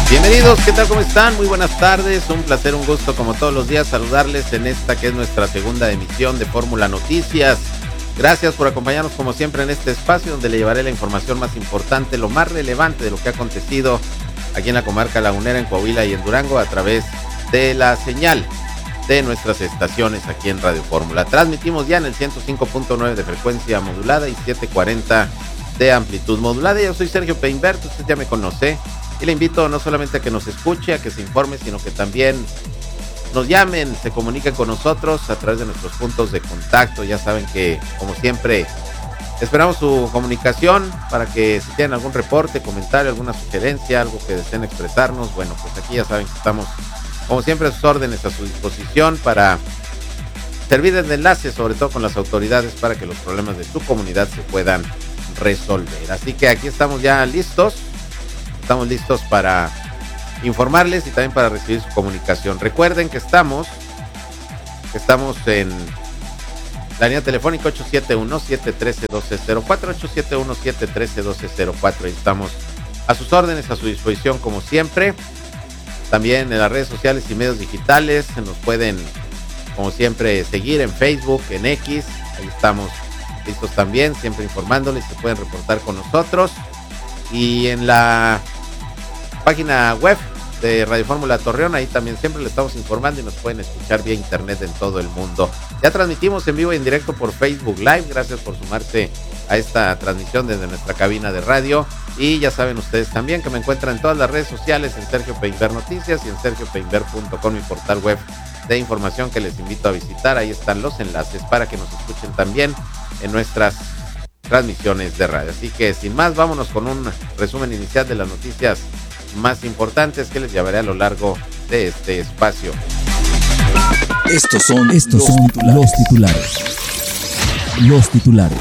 Bienvenidos, ¿qué tal? ¿Cómo están? Muy buenas tardes, un placer, un gusto como todos los días saludarles en esta que es nuestra segunda emisión de Fórmula Noticias. Gracias por acompañarnos como siempre en este espacio donde le llevaré la información más importante, lo más relevante de lo que ha acontecido aquí en la comarca lagunera, en Coahuila y en Durango a través de la señal de nuestras estaciones aquí en Radio Fórmula. Transmitimos ya en el 105.9 de frecuencia modulada y 740 de amplitud modulada. Yo soy Sergio Peinbert, usted ya me conoce. Y le invito no solamente a que nos escuche, a que se informe, sino que también nos llamen, se comuniquen con nosotros a través de nuestros puntos de contacto. Ya saben que, como siempre, esperamos su comunicación para que si tienen algún reporte, comentario, alguna sugerencia, algo que deseen expresarnos, bueno, pues aquí ya saben que estamos, como siempre, a sus órdenes, a su disposición para servir de enlace, sobre todo con las autoridades, para que los problemas de su comunidad se puedan resolver. Así que aquí estamos ya listos. Estamos listos para informarles y también para recibir su comunicación. Recuerden que estamos en la línea telefónica 871-713-1204, 871-713-1204. Estamos a sus órdenes, a su disposición como siempre. También en las redes sociales y medios digitales nos pueden, como siempre, seguir en Facebook, en X. Ahí estamos listos también, siempre informándoles. Se pueden reportar con nosotros. Y en la página web de Radio Fórmula Torreón, ahí también siempre le estamos informando y nos pueden escuchar vía internet en todo el mundo. Ya transmitimos en vivo y en directo por Facebook Live. Gracias por sumarse a esta transmisión desde nuestra cabina de radio. Y ya saben ustedes también que me encuentran en todas las redes sociales, en Sergio Peinbert Noticias y en sergiopeinbert.com, mi portal web de información que les invito a visitar. Ahí están los enlaces para que nos escuchen también en nuestras transmisiones de radio. Así que sin más, vámonos con un resumen inicial de las noticias más importantes que les llevaré a lo largo de este espacio. Estos son los titulares. Los titulares.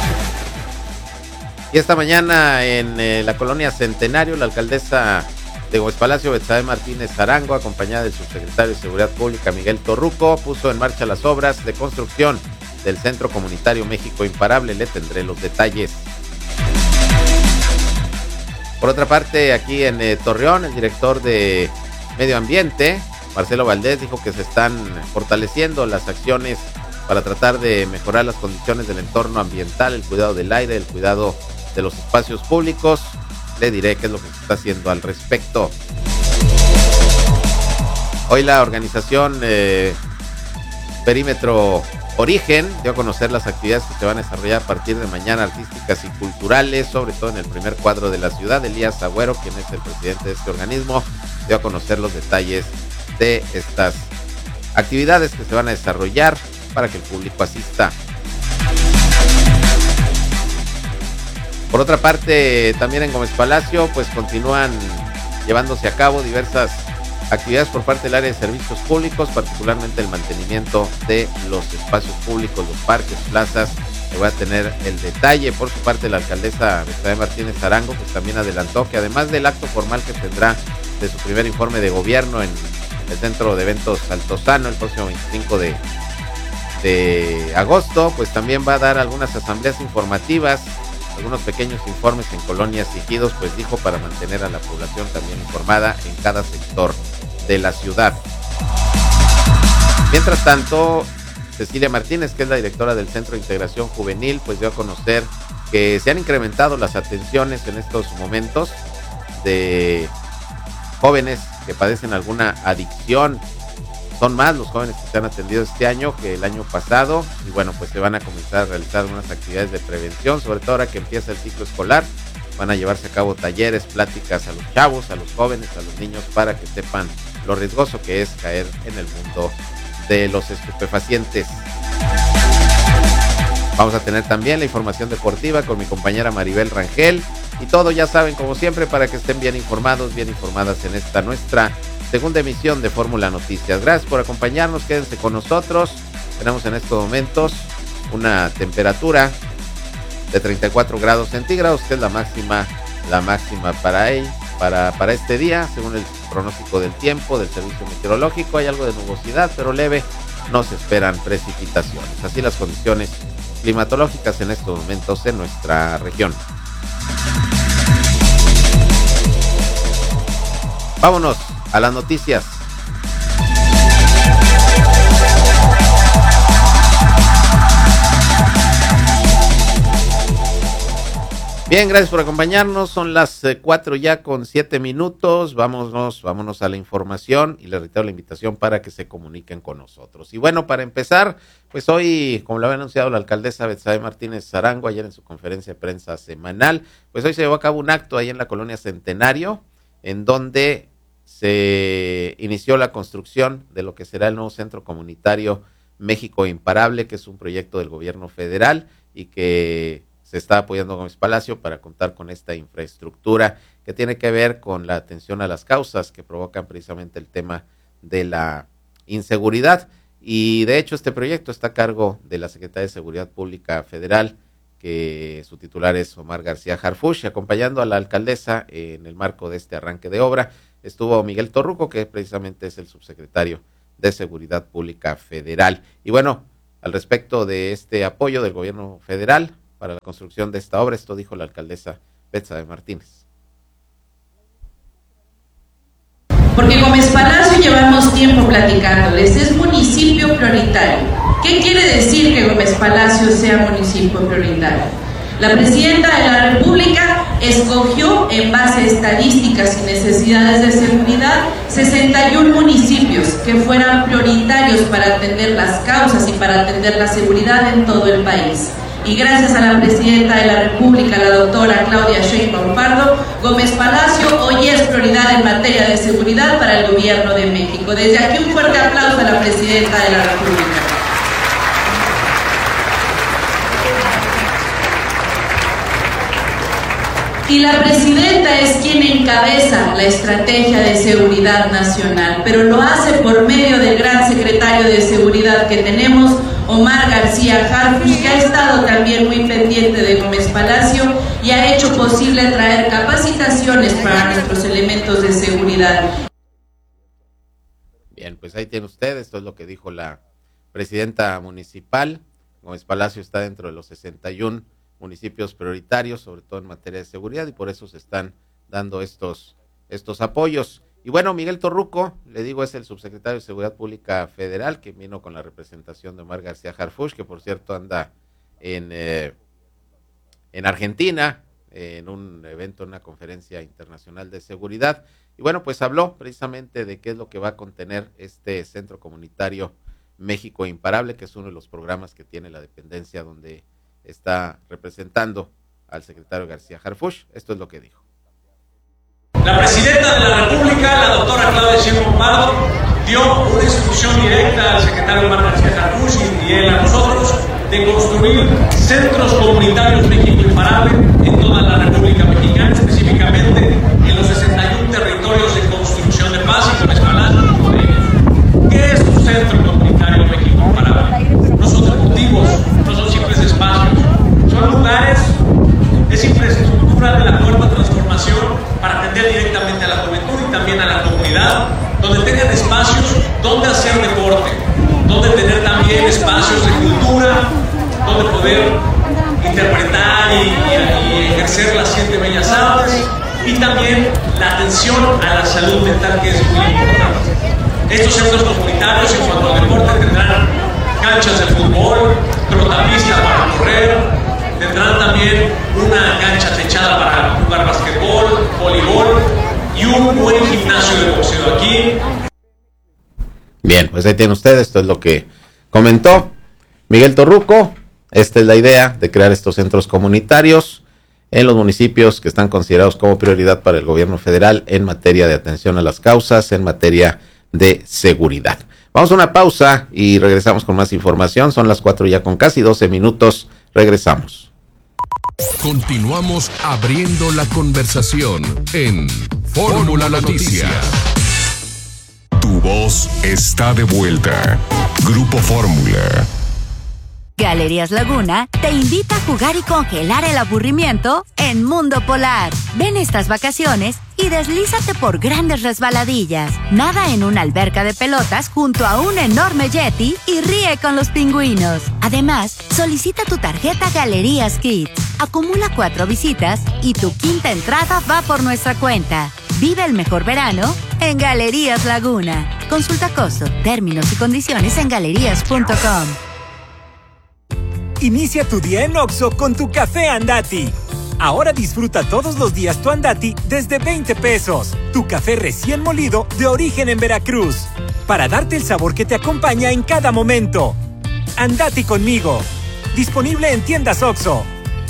Y esta mañana en la colonia Centenario, la alcaldesa de Gómez Palacio, Betsabe Martínez Arango, acompañada del subsecretario de Seguridad Pública, Miguel Torruco, puso en marcha las obras de construcción del Centro Comunitario México Imparable. Le tendré los detalles. Por otra parte, aquí en Torreón, el director de Medio Ambiente, Marcelo Valdés, dijo que se están fortaleciendo las acciones para tratar de mejorar las condiciones del entorno ambiental, el cuidado del aire, el cuidado de los espacios públicos. Le diré qué es lo que se está haciendo al respecto. Hoy la organización Perímetro Origen dio a conocer las actividades que se van a desarrollar a partir de mañana, artísticas y culturales, sobre todo en el primer cuadro de la ciudad. Elías Agüero, quien es el presidente de este organismo, dio a conocer los detalles de estas actividades que se van a desarrollar para que el público asista. Por otra parte, también en Gómez Palacio, pues continúan llevándose a cabo diversas actividades por parte del área de servicios públicos, particularmente el mantenimiento de los espacios públicos, los parques, plazas. Le voy a tener el detalle. Por su parte, la alcaldesa Betsabe Martínez Arango pues también adelantó que además del acto formal que tendrá de su primer informe de gobierno en el Centro de Eventos Altozano el próximo 25 de agosto, pues también va a dar algunas asambleas informativas, algunos pequeños informes en colonias y ejidos, pues dijo, para mantener a la población también informada en cada sector de la ciudad. Mientras tanto, Cecilia Martínez, que es la directora del Centro de Integración Juvenil, pues dio a conocer que se han incrementado las atenciones en estos momentos de jóvenes que padecen alguna adicción. Son más los jóvenes que se han atendido este año que el año pasado, y bueno, pues se van a comenzar a realizar algunas actividades de prevención, sobre todo ahora que empieza el ciclo escolar. Van a llevarse a cabo talleres, pláticas a los chavos, a los jóvenes, a los niños, para que sepan lo riesgoso que es caer en el mundo de los estupefacientes. Vamos a tener también la información deportiva con mi compañera Maribel Rangel, y todo, ya saben, como siempre, para que estén bien informados, bien informadas en esta nuestra segunda emisión de Fórmula Noticias. Gracias por acompañarnos, quédense con nosotros. Tenemos en estos momentos una temperatura de 34 grados centígrados, que es la máxima para este día, según el pronóstico del tiempo del Servicio Meteorológico. Hay algo de nubosidad, pero leve, no se esperan precipitaciones. Así las condiciones climatológicas en estos momentos en nuestra región. Vámonos a las noticias. Bien, gracias por acompañarnos. Son las 4 ya con 7 minutos. Vámonos a la información y les reitero la invitación para que se comuniquen con nosotros. Y bueno, para empezar, pues hoy, como lo había anunciado la alcaldesa Betsabe Martínez Arango ayer en su conferencia de prensa semanal, pues hoy se llevó a cabo un acto ahí en la colonia Centenario, en donde se inició la construcción de lo que será el nuevo Centro Comunitario México Imparable, que es un proyecto del gobierno federal y que se está apoyando Gómez Palacio para contar con esta infraestructura que tiene que ver con la atención a las causas que provocan precisamente el tema de la inseguridad. Y de hecho este proyecto está a cargo de la Secretaría de Seguridad Pública Federal, que su titular es Omar García Harfuch. Acompañando a la alcaldesa en el marco de este arranque de obra estuvo Miguel Torruco, que precisamente es el subsecretario de Seguridad Pública Federal. Y bueno, al respecto de este apoyo del gobierno federal para la construcción de esta obra, esto dijo la alcaldesa Betsabe Martínez. Porque Gómez Palacio llevamos tiempo platicándoles, es municipio prioritario. ¿Qué quiere decir que Gómez Palacio sea municipio prioritario? La presidenta de la República escogió en base a estadísticas y necesidades de seguridad 61 municipios que fueran prioritarios para atender las causas y para atender la seguridad en todo el país. Y gracias a la presidenta de la República, la doctora Claudia Sheinbaum Pardo, Gómez Palacio hoy es prioridad en materia de seguridad para el gobierno de México. Desde aquí un fuerte aplauso a la presidenta de la República. Y la presidenta es quien encabeza la estrategia de seguridad nacional, pero lo hace por medio del gran secretario de seguridad que tenemos, Omar García Harfuch, que ha estado también muy pendiente de Gómez Palacio y ha hecho posible traer capacitaciones para nuestros elementos de seguridad. Bien, pues ahí tiene usted, esto es lo que dijo la presidenta municipal. Gómez Palacio está dentro de los 61 municipios prioritarios, sobre todo en materia de seguridad, y por eso se están dando estos apoyos. Y bueno, Miguel Torruco, le digo, es el subsecretario de Seguridad Pública Federal, que vino con la representación de Omar García Harfuch, que por cierto anda en Argentina, en un evento, una conferencia internacional de seguridad. Y bueno, pues habló precisamente de qué es lo que va a contener este Centro Comunitario México Imparable, que es uno de los programas que tiene la dependencia donde está representando al secretario García Harfuch. Esto es lo que dijo. La presidenta de la República, la doctora Claudia Sheinbaum Pardo, dio una instrucción directa al secretario Omar García Harfuch y él a nosotros de construir centros comunitarios México Imparable en toda la República Mexicana, específicamente en los 61 territorios de construcción de paz y Gómez Palacio. ¿Qué es un centro comunitario México Imparable? No son ejecutivos, no son simples espacios, son lugares, es infraestructura de la cuarta transformación para atender directamente a la juventud y también a la comunidad, donde tengan espacios donde hacer deporte, donde tener también espacios de cultura, donde poder interpretar y ejercer las 7 bellas artes, y también la atención a la salud mental, que es muy importante. Estos centros comunitarios en cuanto al deporte tendrán canchas de fútbol, trotapista para correr, tendrán también una cancha techada para jugar basquetbol, voleibol y un buen gimnasio de boxeo aquí. Bien, pues ahí tienen ustedes, esto es lo que comentó Miguel Torruco. Esta es la idea de crear estos centros comunitarios en los municipios que están considerados como prioridad para el gobierno federal en materia de atención a las causas, en materia de seguridad. Vamos a una pausa y regresamos con más información. Son las 4 ya con casi 12 minutos. Regresamos. Continuamos abriendo la conversación en Fórmula Noticias. Tu voz está de vuelta. Grupo Fórmula. Galerías Laguna te invita a jugar y congelar el aburrimiento en Mundo Polar. Ven estas vacaciones y deslízate por grandes resbaladillas. Nada en una alberca de pelotas junto a un enorme yeti y ríe con los pingüinos. Además, solicita tu tarjeta Galerías Kids. Acumula 4 visitas y tu quinta entrada va por nuestra cuenta. Vive el mejor verano en Galerías Laguna. Consulta costo, términos y condiciones en galerías.com. Inicia tu día en Oxxo con tu café Andati. Ahora disfruta todos los días tu Andati desde 20 pesos. Tu café recién molido de origen en Veracruz. Para darte el sabor que te acompaña en cada momento. Andati conmigo. Disponible en tiendas Oxxo.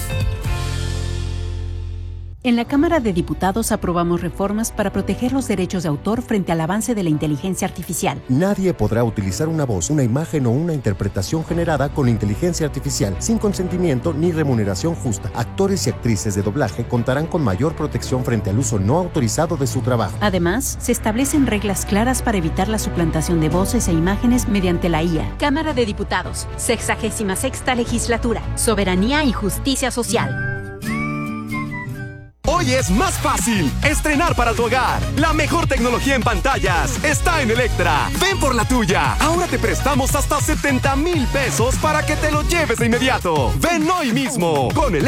En la Cámara de Diputados aprobamos reformas para proteger los derechos de autor frente al avance de la inteligencia artificial. Nadie podrá utilizar una voz, una imagen o una interpretación generada con inteligencia artificial sin consentimiento ni remuneración justa. Actores y actrices de doblaje contarán con mayor protección frente al uso no autorizado de su trabajo. Además, se establecen reglas claras para evitar la suplantación de voces e imágenes mediante la IA. Cámara de Diputados, 66ª Legislatura, Soberanía y Justicia Social. Hoy es más fácil estrenar para tu hogar. La mejor tecnología en pantallas está en Electra. Ven por la tuya. Ahora te prestamos hasta 70,000 pesos para que te lo lleves de inmediato. Ven hoy mismo. Con Electra